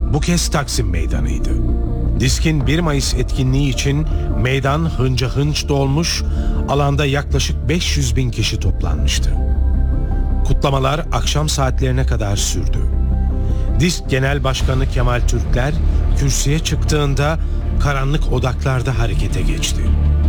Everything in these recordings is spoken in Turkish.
bu kez Taksim Meydanı'ydı. DİSK'in 1 Mayıs etkinliği için meydan hınca hınç dolmuş, alanda yaklaşık 500 bin kişi toplanmıştı. Kutlamalar akşam saatlerine kadar sürdü. DİSK Genel Başkanı Kemal Türkler kürsüye çıktığında karanlık odaklarda harekete geçti.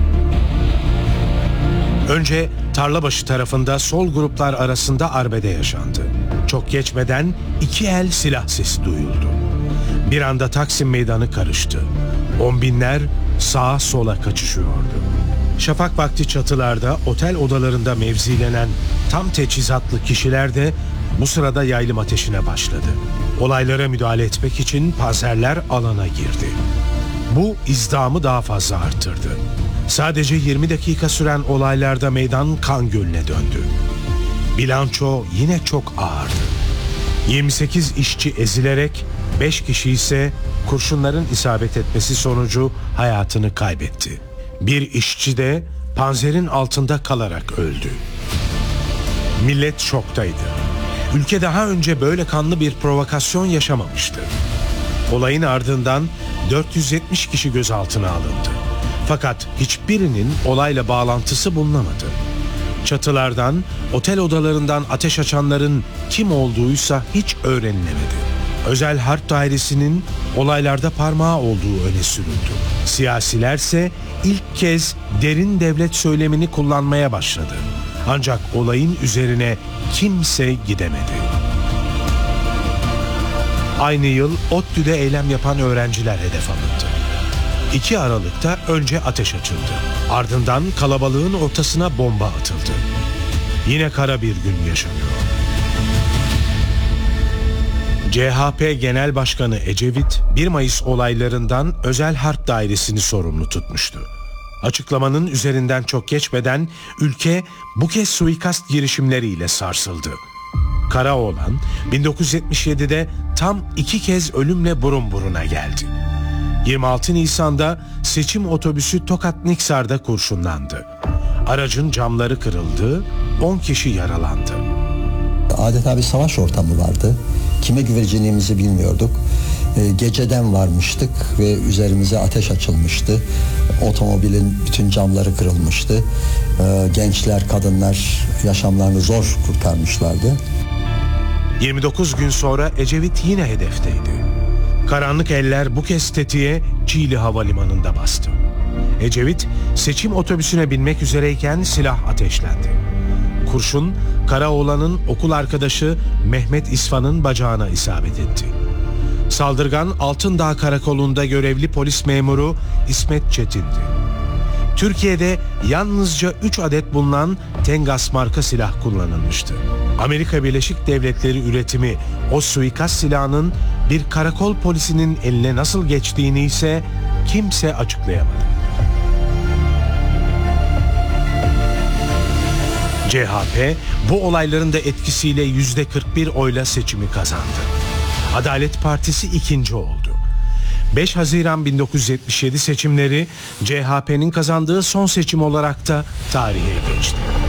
Önce Tarlabaşı tarafında sol gruplar arasında arbede yaşandı. Çok geçmeden 2 el silah sesi duyuldu. Bir anda Taksim Meydanı karıştı. On binler sağa sola kaçışıyordu. Şafak vakti çatılarda, otel odalarında mevzilenen tam teçhizatlı kişiler de bu sırada yaylım ateşine başladı. Olaylara müdahale etmek için panzerler alana girdi. Bu izdamı daha fazla arttırdı. Sadece 20 dakika süren olaylarda meydan kan gölüne döndü. Bilanço yine çok ağırdı. 28 işçi ezilerek 5 kişi ise kurşunların isabet etmesi sonucu hayatını kaybetti. Bir işçi de panzerin altında kalarak öldü. Millet şoktaydı. Ülke daha önce böyle kanlı bir provokasyon yaşamamıştı. Olayın ardından 470 kişi gözaltına alındı. Fakat hiçbirinin olayla bağlantısı bulunamadı. Çatılardan, otel odalarından ateş açanların kim olduğuysa hiç öğrenilemedi. Özel Harp Dairesi'nin olaylarda parmağı olduğu öne sürüldü. Siyasilerse ilk kez derin devlet söylemini kullanmaya başladı. Ancak olayın üzerine kimse gidemedi. Aynı yıl ODTÜ'de eylem yapan öğrenciler hedef alındı. 2 Aralık'ta önce ateş açıldı. Ardından kalabalığın ortasına bomba atıldı. Yine kara bir gün yaşanıyor. CHP Genel Başkanı Ecevit, 1 Mayıs olaylarından Özel Harp Dairesi'ni sorumlu tutmuştu. Açıklamanın üzerinden çok geçmeden ülke bu kez suikast girişimleriyle sarsıldı. Karaoğlan 1977'de tam 2 kez ölümle burun buruna geldi. 26 Nisan'da seçim otobüsü Tokat-Niksar'da kurşunlandı. Aracın camları kırıldı, 10 kişi yaralandı. Adeta bir savaş ortamı vardı. Kime güveneceğimizi bilmiyorduk. Geceden varmıştık ve üzerimize ateş açılmıştı. Otomobilin bütün camları kırılmıştı. Gençler, kadınlar yaşamlarını zor kurtarmışlardı. 29 gün sonra Ecevit yine hedefteydi. Karanlık eller bu kez tetiğe Çiğli Havalimanı'nda bastı. Ecevit seçim otobüsüne binmek üzereyken silah ateşlendi. Kurşun Karaoğlan'ın okul arkadaşı Mehmet İsfan'ın bacağına isabet etti. Saldırgan Altındağ Karakolu'nda görevli polis memuru İsmet Çetin'di. Türkiye'de yalnızca 3 adet bulunan Tengas marka silah kullanılmıştı. Amerika Birleşik Devletleri üretimi o suikast silahının bir karakol polisinin eline nasıl geçtiğini ise kimse açıklayamadı. CHP bu olayların da etkisiyle %41 oyla seçimi kazandı. Adalet Partisi ikinci oldu. 5 Haziran 1977 seçimleri CHP'nin kazandığı son seçim olarak da tarihe geçti.